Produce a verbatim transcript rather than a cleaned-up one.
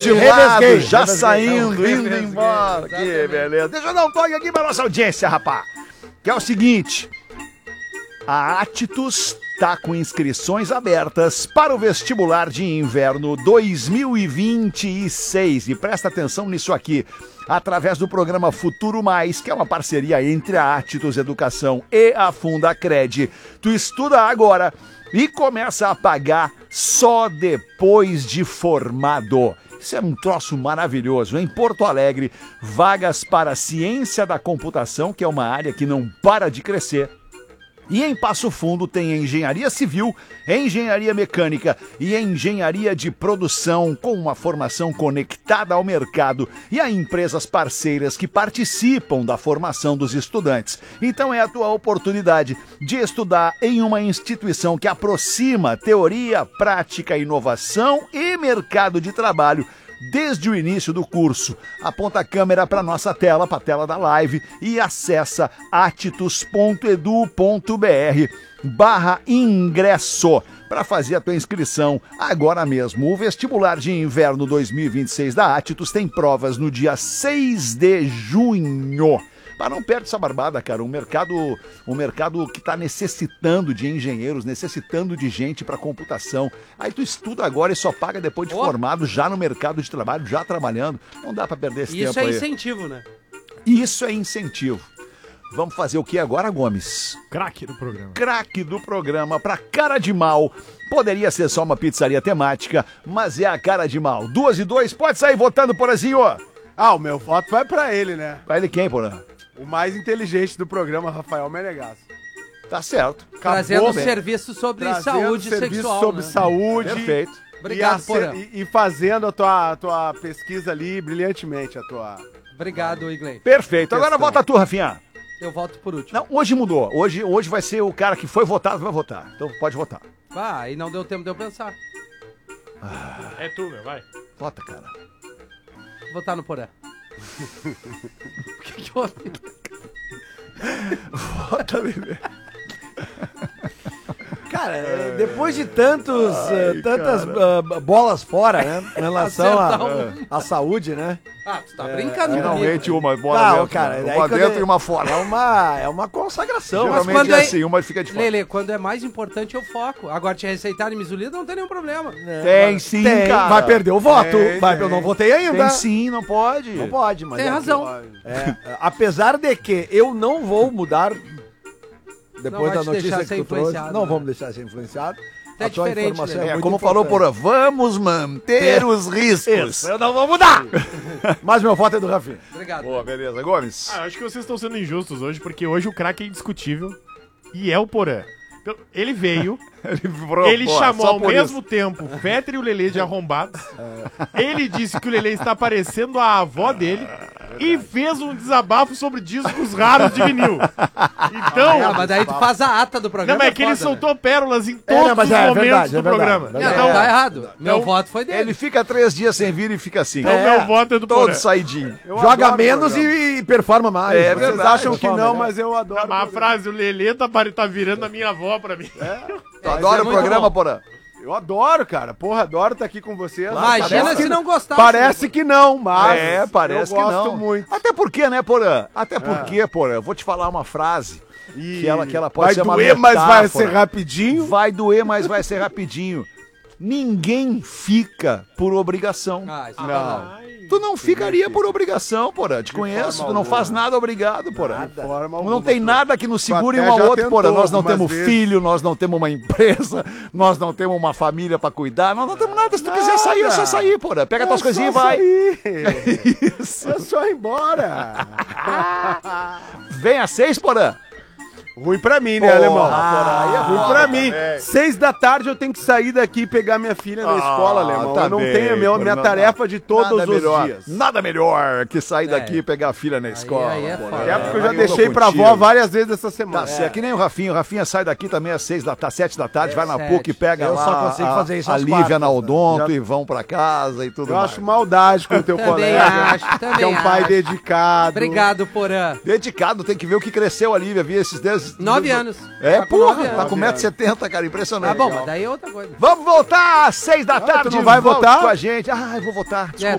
deste lado, Revesguei, já revesguei, saindo, não, indo revesguei, embora. Que exatamente. beleza. Deixa eu dar um toque aqui pra nossa audiência, rapaz. Que é o seguinte. A Attus está com inscrições abertas para o vestibular de inverno dois mil e vinte e seis. E presta atenção nisso aqui. Através do programa Futuro Mais, que é uma parceria entre a Attus Educação e a Fundacred. Tu estuda agora e começa a pagar só depois de formado. Isso é um troço maravilhoso. Em Porto Alegre, vagas para ciência da computação, que é uma área que não para de crescer. E em Passo Fundo tem engenharia civil, engenharia mecânica e engenharia de produção com uma formação conectada ao mercado e a empresas parceiras que participam da formação dos estudantes. Então é a tua oportunidade de estudar em uma instituição que aproxima teoria, prática, inovação e mercado de trabalho desde o início do curso. Aponta a câmera para nossa tela, para a tela da live e acessa attus.edu.br barra ingresso para fazer a tua inscrição agora mesmo. O vestibular de inverno dois mil e vinte e seis da Attus tem provas no dia seis de junho. Mas não perde essa barbada, cara. Um mercado, um mercado que está necessitando de engenheiros, necessitando de gente para computação. Aí tu estuda agora e só paga depois de Oh. formado, já no mercado de trabalho, já trabalhando. Não dá para perder esse Isso tempo é aí. incentivo, né? Isso é incentivo. Vamos fazer o que agora, Gomes? Craque do programa. Craque do programa pra Cara de Mal. Poderia ser só uma pizzaria temática, mas é a Cara de Mal. Duas e dois, pode sair votando, Porazinho. Ah, o meu voto vai pra ele, né? Pra ele quem, Porã? O mais inteligente do programa, Rafael Menegasso. Tá certo. Trazendo bem. serviço sobre Trazendo saúde serviço sexual. sobre né? saúde. Perfeito. Obrigado, e, ace- Porã. e, e fazendo a tua, a tua pesquisa ali brilhantemente, a tua... Obrigado, Igley. Perfeito. Agora Questão. vota tu, Rafinha. Eu volto por último. Não, hoje mudou. Hoje, hoje vai ser o cara que foi votado vai votar. Então pode votar. Ah, aí não deu tempo de eu pensar. É tu, meu, vai. Vota, cara. Vou votar no Porã. O que que houve? Vota, bebê. Cara, é, depois de tantos, Ai, eh, tantas cara. ah, bolas fora, né? Em relação Acertar à um. à saúde, né? Ah, tu tá brincando Finalmente comigo. uma bola Não, dentro. cara, né? daí Uma quando dentro é- e uma fora. É uma, é uma consagração. Mas Geralmente quando é é- assim, uma fica de fora. Lele, quando é mais importante eu foco. Agora te receitar misolida não tem nenhum problema. Tem sim, Tem, cara. vai perder o voto. Tem, vai, tem. eu não votei ainda. Tem sim, não pode. Não pode, mas Tem é razão. que- é, apesar de que eu não vou mudar depois vai da te notícia deixar que ser tu trouxe. influenciado, Não né? vamos deixar ser influenciado. É A tua diferente, informação né? é É, muito como falou importante. Porã, vamos manter os riscos. Eu não vou mudar. Mas meu voto é do Rafinha. Obrigado. Boa, beleza. Gomes. Ah, eu acho que vocês estão sendo injustos hoje, porque hoje o craque é indiscutível e é o Porã. Então, ele veio, ele Pô, chamou só ao por mesmo tempo o Fetter e o Lelê de arrombados. Ele disse que o Lelê está parecendo a avó dele e fez um desabafo sobre discos raros de vinil. Então, Ah, mas daí tu faz a ata do programa. não, mas é que ele foda, né? soltou pérolas em É, todos não, mas os é momentos verdade, do é verdade, programa. é Não, verdade. não, Então, tá errado. Meu Então, voto foi dele. Ele fica três dias sem vir e fica assim. então É. meu voto é do Todo Porã. saidinho. Eu Joga adoro o menos programa. e, e performa mais. É Vocês verdade, acham que performa não, melhor. mas eu adoro. Mas a frase, o Lelê tá, pare- tá virando a minha avó pra mim. Tu adora é o muito programa, bom. Porã? Eu adoro, cara. Porra, adoro estar aqui com vocês. Imagina Parece se que- não gostasse. Parece que não, mas É, parece eu que gosto não. muito. Até porque, né, Porã? Até porque, Porã, eu vou te falar uma frase E que ela, que ela pode vai ser uma doer, mas vai metáfora. ser rapidinho. Vai doer, mas vai ser rapidinho. Ninguém fica por obrigação. Ah, isso Não. não. Tu não ficaria por obrigação, Porã. Te conheço, forma tu não alguma. faz nada obrigado, Porã. De forma Não alguma. tem nada que nos segure até um ao já outro, Porã. tentou Nós não algumas temos vezes. filho, nós não temos uma empresa, nós não temos uma família pra cuidar, nós não temos nada. Se tu quiser sair, é só sair, Porã. Pega tuas coisinhas e vai. Isso. É só ir embora. Vem às seis, Porã. Ruim pra mim, né, Porra, alemão? porra, aí é Ruim foda, pra mim. velho. Seis da tarde eu tenho que sair daqui e pegar minha filha na Ah, escola, alemão. tá eu não bem, tenho a minha, porra, minha não- tarefa de todos nada os melhor, dias. Nada melhor que sair É. daqui e pegar a filha na escola. aí é Porã. foda. É porque eu já Aí deixei tô pra contigo. avó várias vezes essa semana. Tá certo, que nem o Rafinha. O Rafinha sai daqui também às seis da tarde, sete da tarde, vai na sete. PUC, pega Eu lá só consigo a, fazer isso a às Lívia quartas, na né? Odonto Já- e vão pra casa e tudo Eu mais. acho maldade com o teu Também colega. acho, também Que é um pai acho. dedicado. Obrigado, Porã. Dedicado, tem que ver o que cresceu a Lívia, vi esses dias. Nove anos. É, Tá com porra, nove tá anos. com um metro e setenta, cara, impressionante. Tá bom, mas daí é outra coisa. Vamos voltar às seis da tarde. tu não vai volte votar? com a gente. Ah, eu vou votar. Desculpa. É,